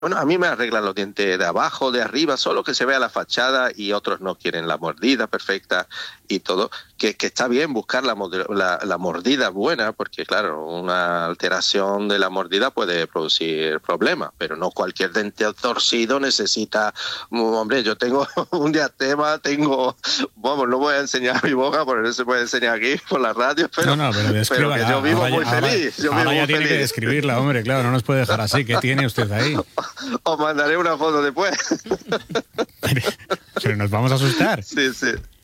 Bueno, a mí me arreglan los dientes de abajo, de arriba, solo que se vea la fachada, y otros no quieren la mordida perfecta y todo. Que está bien buscar la mordida buena, porque claro, una alteración de la mordida puede producir problemas, pero no cualquier diente torcido necesita... Hombre, yo tengo un diastema, vamos, no voy a enseñar mi boca, porque no se puede enseñar aquí por la radio, pero, pero que yo vivo muy feliz. Ahora ya tiene que describirla, hombre, claro, no nos puede dejar así. ¿Qué tiene usted ahí? Os mandaré una foto después. Pero nos vamos a asustar. Sí.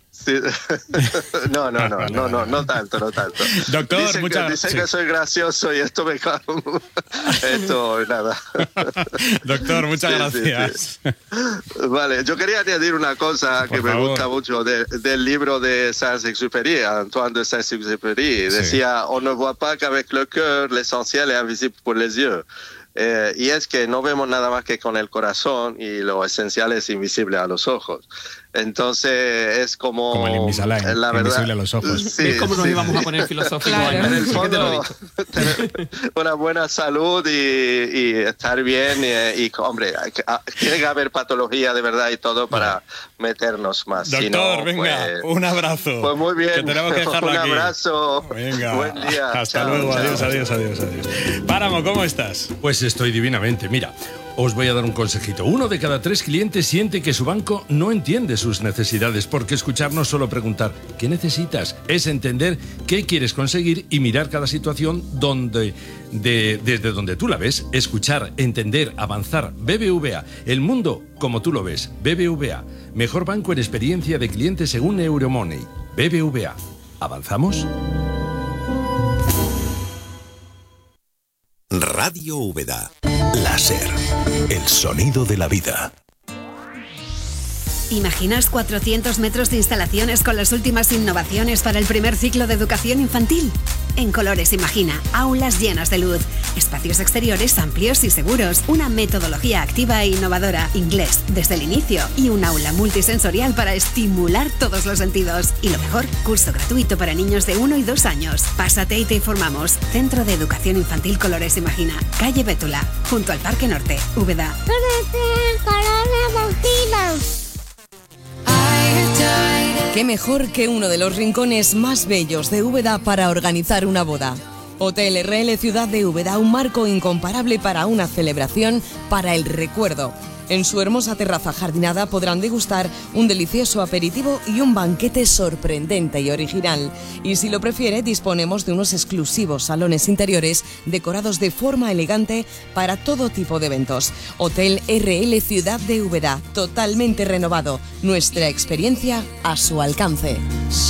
No tanto. Doctor, muchas gracias. Dicen que soy gracioso y esto me cago. Esto, nada. Doctor, muchas gracias. Sí. Vale, yo quería añadir una cosa que me gusta mucho del libro de Saint-Exupéry, Antoine de Saint-Exupéry. Decía, on ne voit pas qu'avec le cœur, l'essentiel est invisible pour les yeux. Y es que no vemos nada más que con el corazón, y lo esencial es invisible a los ojos. Entonces es como el Invisalign, la verdad, invisible a los ojos. Sí, es como nos íbamos a poner filosóficos. Claro. En el fondo, tener una buena salud y estar bien, y hombre, tiene que haber patología de verdad y todo para meternos más. Doctor, si no, venga, un abrazo. Pues muy bien. Que tenemos que dejarlo un aquí. abrazo. Venga. Buen día. Hasta chao, luego. chao. Adiós. Páramo, ¿cómo estás? Pues estoy divinamente. Mira, os voy a dar un consejito. 1 de cada 3 clientes siente que su banco no entiende sus necesidades, porque escuchar no es solo preguntar ¿qué necesitas? Es entender qué quieres conseguir y mirar cada situación desde donde tú la ves. Escuchar, entender, avanzar. BBVA, el mundo como tú lo ves. BBVA, mejor banco en experiencia de cliente según Euromoney. BBVA, ¿avanzamos? Radio Úbeda. Láser. El sonido de la vida. ¿Imaginas 400 metros de instalaciones con las últimas innovaciones para el primer ciclo de educación infantil? En Colores imagina aulas llenas de luz, espacios exteriores amplios y seguros, una metodología activa e innovadora, inglés desde el inicio y un aula multisensorial para estimular todos los sentidos. Y lo mejor, curso gratuito para niños de 1 y 2 años. Pásate y te informamos. Centro de Educación Infantil Colores imagina, calle Bétula, junto al Parque Norte, Úbeda. ¿Qué mejor que uno de los rincones más bellos de Úbeda para organizar una boda? Hotel RL Ciudad de Úbeda, un marco incomparable para una celebración para el recuerdo. En su hermosa terraza jardinada podrán degustar un delicioso aperitivo y un banquete sorprendente y original. Y si lo prefiere, disponemos de unos exclusivos salones interiores decorados de forma elegante para todo tipo de eventos. Hotel RL Ciudad de Úbeda, totalmente renovado. Nuestra experiencia a su alcance.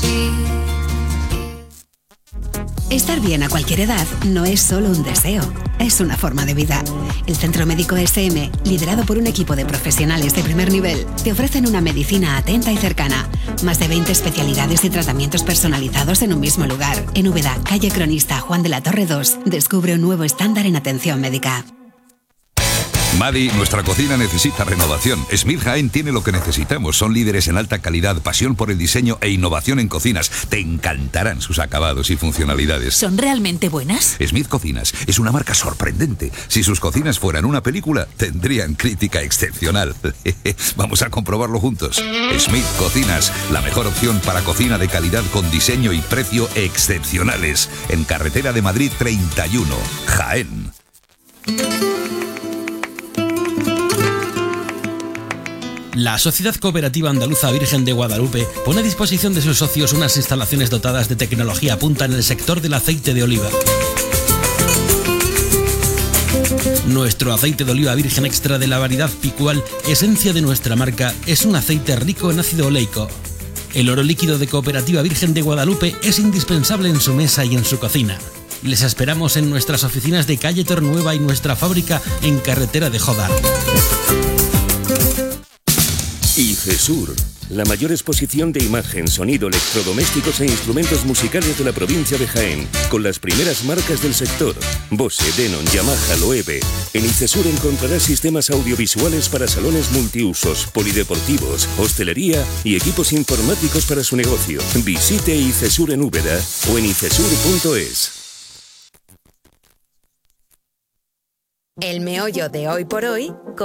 Estar bien a cualquier edad no es solo un deseo, es una forma de vida. El Centro Médico SM, liderado por un equipo de profesionales de primer nivel, te ofrecen una medicina atenta y cercana. Más de 20 especialidades y tratamientos personalizados en un mismo lugar. En Úbeda, calle Cronista Juan de la Torre 2, descubre un nuevo estándar en atención médica. Madi, nuestra cocina necesita renovación. Smith Jaén tiene lo que necesitamos. Son líderes en alta calidad, pasión por el diseño e innovación en cocinas. Te encantarán sus acabados y funcionalidades. ¿Son realmente buenas? Smith Cocinas es una marca sorprendente. Si sus cocinas fueran una película, tendrían crítica excepcional. Vamos a comprobarlo juntos. Smith Cocinas, la mejor opción para cocina de calidad con diseño y precio excepcionales. En Carretera de Madrid 31, Jaén. La Sociedad Cooperativa Andaluza Virgen de Guadalupe pone a disposición de sus socios unas instalaciones dotadas de tecnología punta en el sector del aceite de oliva. Nuestro aceite de oliva virgen extra de la variedad Picual, esencia de nuestra marca, es un aceite rico en ácido oleico. El oro líquido de Cooperativa Virgen de Guadalupe es indispensable en su mesa y en su cocina. Les esperamos en nuestras oficinas de calle Tornueva y nuestra fábrica en carretera de Jodar. ICESUR, la mayor exposición de imagen, sonido, electrodomésticos e instrumentos musicales de la provincia de Jaén, con las primeras marcas del sector, Bose, Denon, Yamaha, Loewe. En ICESUR encontrarás sistemas audiovisuales para salones multiusos, polideportivos, hostelería y equipos informáticos para su negocio. Visite ICESUR en Úbeda o en icesur.es. El meollo de hoy por hoy